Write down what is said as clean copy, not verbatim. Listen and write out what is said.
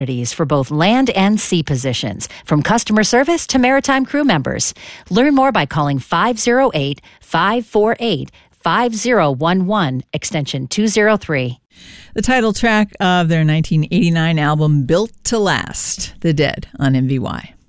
for both land and sea positions, from customer service to maritime crew members. Learn more by calling 508-548-5011, extension 203. The title track of their 1989 album, Built to Last, The Dead, on MVY.